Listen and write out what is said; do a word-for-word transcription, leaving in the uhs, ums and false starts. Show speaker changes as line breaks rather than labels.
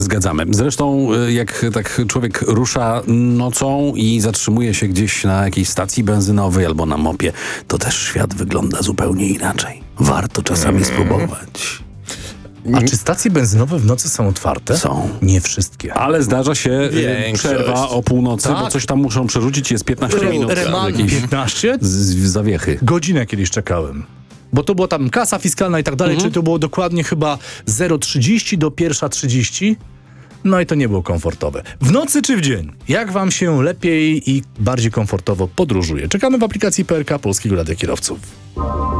Zgadzamy. Zresztą jak tak człowiek rusza nocą i zatrzymuje się gdzieś na jakiejś stacji benzynowej albo na mopie, to też świat wygląda zupełnie inaczej. Warto czasami spróbować.
A czy stacje benzynowe w nocy są otwarte?
Są.
Nie wszystkie.
Ale zdarza się
Większość.
przerwa o północy,
Tak.
bo coś tam muszą przerzucić, jest piętnaście minut.
Reman
Jakieś
piętnaście?
z- z- zawiechy.
Godzinę kiedyś czekałem. Bo to była tam kasa fiskalna i tak dalej,
Mhm.
czyli to było dokładnie chyba zero trzydzieści do pierwsza trzydzieści. No i to nie było komfortowe. W nocy czy w dzień? Jak wam się lepiej i bardziej komfortowo podróżuje? Czekamy w aplikacji P R K Polskiego Radia Kierowców.